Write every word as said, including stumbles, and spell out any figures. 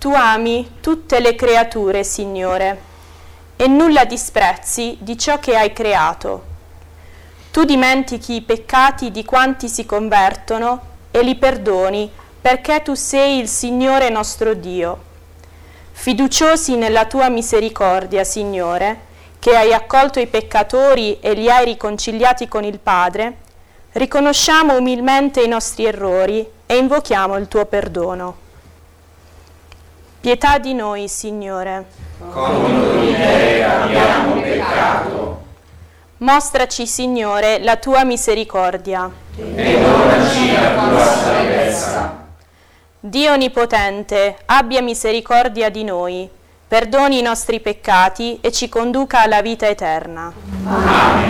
Tu ami tutte le creature, Signore, e nulla disprezzi di ciò che hai creato. Tu dimentichi i peccati di quanti si convertono e li perdoni, perché tu sei il Signore nostro Dio. Fiduciosi nella tua misericordia, Signore, che hai accolto i peccatori e li hai riconciliati con il Padre, riconosciamo umilmente i nostri errori e invochiamo il tuo perdono. Pietà di noi, Signore. Contro di te abbiamo peccato. Mostraci, Signore, la tua misericordia. E donaci la tua salvezza. Dio Onnipotente, abbia misericordia di noi, perdoni i nostri peccati e ci conduca alla vita eterna. Amen.